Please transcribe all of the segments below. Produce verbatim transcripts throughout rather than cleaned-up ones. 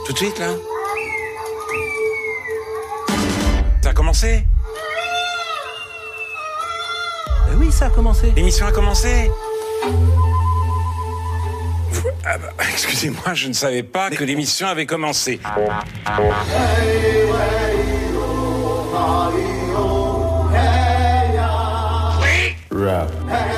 Tout de suite, là? Ça a commencé? Ben oui, ça a commencé. L'émission a commencé? Vous- ah bah, excusez-moi, je ne savais pas que l'émission avait commencé. Rap.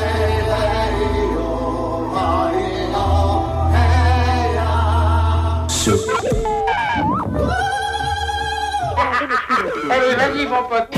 Allez, vas-y, mon pote.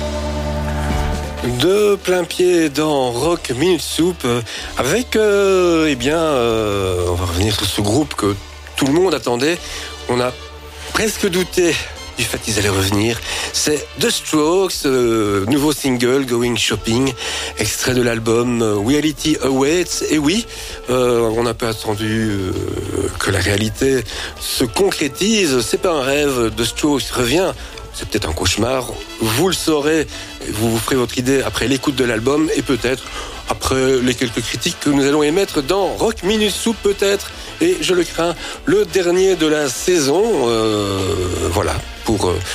De plein pied dans Rock Minute Soup euh, avec, euh, eh bien, euh, on va revenir sur ce groupe que tout le monde attendait. On a presque douté du fait qu'ils allaient revenir. C'est The Strokes, euh, nouveau single, Going Shopping, extrait de l'album euh, Reality Awaits. Et oui, euh, on a pas attendu euh, que la réalité se concrétise. C'est pas un rêve, The Strokes revient. C'est peut-être un cauchemar, vous le saurez, vous vous ferez votre idée après l'écoute de l'album et peut-être après les quelques critiques que nous allons émettre dans Rock Minute Soup peut-être, et je le crains, le dernier de la saison, euh, voilà, pour... Euh,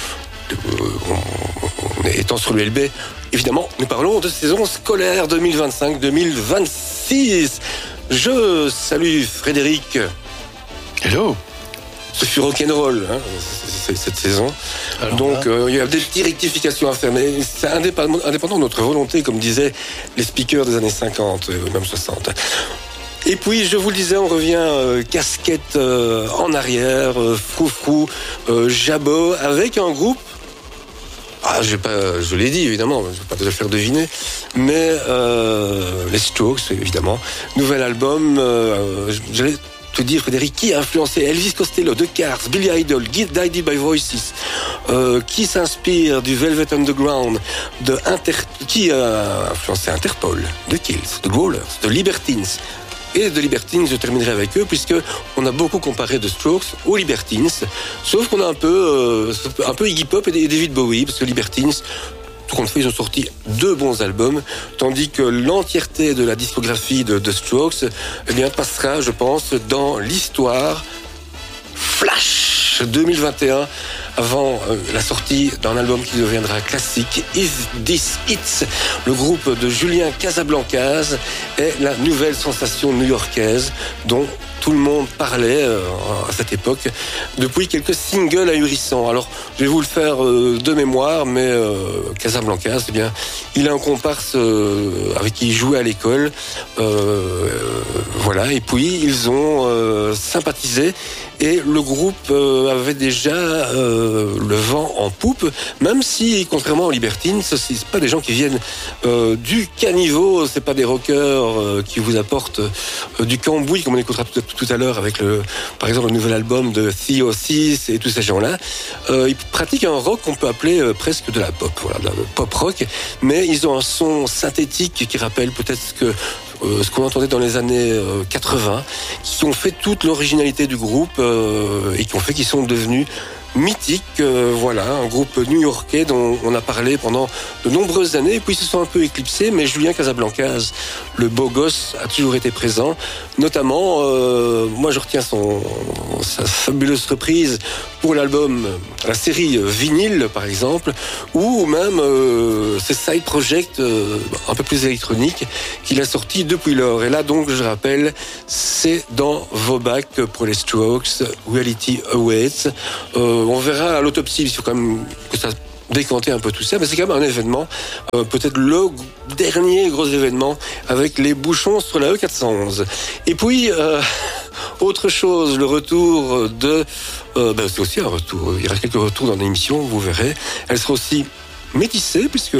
euh, étant sur l'U L B, évidemment, nous parlons de saison scolaire deux mille vingt-cinq deux mille vingt-six. Je salue Frédéric. Hello. Ce fut rock'n'roll, hein, cette saison. Alors, donc, euh, il y a des petites rectifications à faire, mais c'est indépendant, indépendant de notre volonté, comme disaient les speakers des années cinquante, euh, même soixante. Et puis, je vous le disais, on revient euh, casquette euh, en arrière, euh, froufrou, euh, jabot, avec un groupe. Ah, j'ai pas, je l'ai dit évidemment, je ne vais pas te le faire deviner, mais euh, les Strokes, évidemment. Nouvel album, euh, j'allais te dire, Frédéric, qui a influencé Elvis Costello, The Cars, Billy Idol, Guided by Voices, euh, qui s'inspire du Velvet Underground, de Inter... qui a influencé Interpol, The Kills, The Growlers, The Libertines. Et de Libertines, je terminerai avec eux, puisque on a beaucoup comparé The Strokes aux Libertines, sauf qu'on a un peu, euh, un peu Iggy Pop et David Bowie, parce que Libertines, tout compte fait, ils ont sorti deux bons albums, tandis que l'entièreté de la discographie de The Strokes, eh bien, passera, je pense, dans l'histoire Flash deux mille vingt et un, avant euh, la sortie d'un album qui deviendra classique, Is This It? Le groupe de Julien Casablancas est la nouvelle sensation new-yorkaise dont tout le monde parlait euh, à cette époque, depuis quelques singles ahurissants. Alors, je vais vous le faire euh, de mémoire, mais euh, Casablancas, eh bien, il a un comparse euh, avec qui il jouait à l'école. Euh, euh, voilà, et puis ils ont euh, sympathisé, et le groupe euh, avait déjà euh, le vent en poupe, même si, contrairement aux Libertines, ce c'est pas des gens qui viennent euh, du caniveau, c'est pas des rockers euh, qui vous apportent euh, du cambouis, comme on écoutera tout, tout à l'heure avec le, par exemple, le nouvel album de Theo six et tous ces gens-là. Euh, ils pratiquent un rock qu'on peut appeler euh, presque de la pop, voilà, de la pop rock, mais ils ont un son synthétique qui rappelle peut-être ce que Euh, ce qu'on entendait dans les années euh, quatre-vingts, qui ont fait toute l'originalité du groupe euh, et qui ont fait qu'ils sont devenus mythiques. Euh, voilà, un groupe new-yorkais dont on a parlé pendant de nombreuses années, et puis ils se sont un peu éclipsés, mais Julien Casablancas, le beau gosse, a toujours été présent. Notamment, euh, moi je retiens son, sa fabuleuse reprise pour l'album, la série Vinyle par exemple, ou même euh, ses side projects euh, un peu plus électroniques qu'il a sortis depuis lors. Et là donc, je rappelle, c'est dans vos bacs pour les Strokes, Reality Awaits. Euh, on verra à l'autopsie, il faut quand même que ça décanter un peu tout ça, mais c'est quand même un événement, euh, peut-être le dernier gros événement avec les bouchons sur la E quatre cent onze. Et puis, euh, autre chose, le retour de... Euh, ben c'est aussi un retour, il y aura quelques retours dans l'émission, vous verrez. Elle sera aussi métissée, puisque...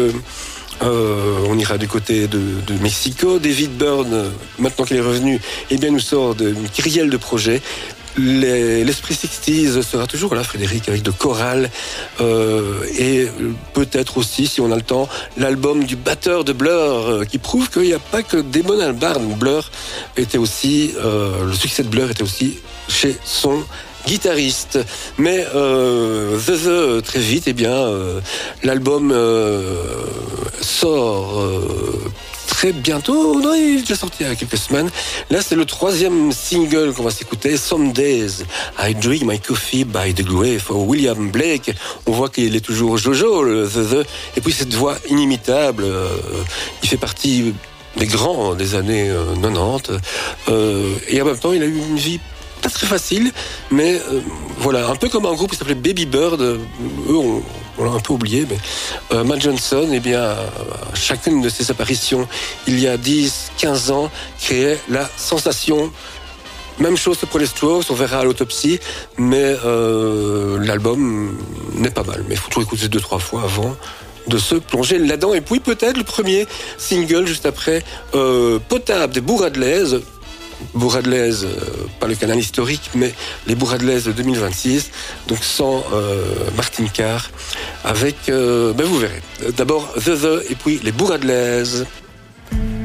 Euh, on ira du côté de, de Mexico. David Byrne, maintenant qu'il est revenu, eh bien, nous sort d'une kyrielle de projets. Les, l'esprit sixties sera toujours là, Frédéric, avec de chorales euh, et peut-être aussi, si on a le temps, l'album du batteur de Blur, euh, qui prouve qu'il n'y a pas que des bons albums. Blur était aussi, euh, le succès de Blur était aussi chez son guitariste. Mais euh, The The, très vite, eh bien, euh, l'album euh, sort euh, très bientôt. Non, il est déjà sorti il y a quelques semaines. Là, c'est le troisième single qu'on va s'écouter. Some Days, I Drink My Coffee by the Grave for William Blake. On voit qu'il est toujours Jojo, le The The. Et puis cette voix inimitable. Euh, il fait partie des grands des années euh, quatre-vingt-dix. Euh, et en même temps, il a eu une vie pas très facile, mais euh, voilà, un peu comme un groupe qui s'appelait Baby Bird. Eux, on, on l'a un peu oublié, mais euh, Matt Johnson, eh bien, à chacune de ses apparitions, il y a dix, quinze ans, créait la sensation. Même chose pour les Strokes, on verra à l'autopsie, mais euh, l'album n'est pas mal. Mais il faut toujours écouter deux, trois fois avant de se plonger là-dedans. Et puis peut-être le premier single juste après, euh, Potable des Bourradelaise. Bourradelaise, euh, pas le canal historique, mais les Bourradelaise de deux mille vingt-six, donc sans euh, Martin Carr, avec, euh, ben vous verrez. D'abord The The et puis les Bourradelaise.